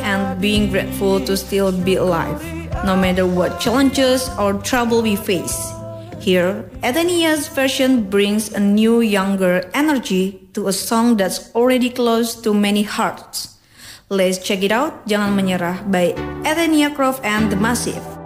and being grateful to still be alive, no matter what challenges or trouble we face. Here, Athenia's version brings a new, younger energy to a song that's already close to many hearts. Let's check it out, Jangan Menyerah by Athenia Croft and The Massive.